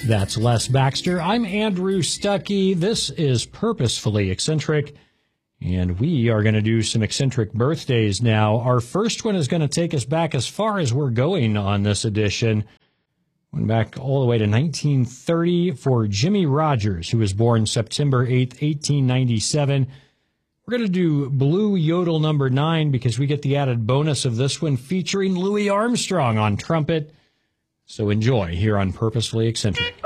That's Les Baxter. I'm Andrew Stuckey. This is Purposefully Eccentric, and we are going to do some eccentric birthdays now. Our first one is going to take us back as far as we're going on this edition. Went back all the way to 1930 for Jimmie Rodgers, who was born September 8th, 1897. We're going to do Blue Yodel number 9 because we get the added bonus of this one featuring Louis Armstrong on trumpet. So enjoy here on Purposefully Eccentric.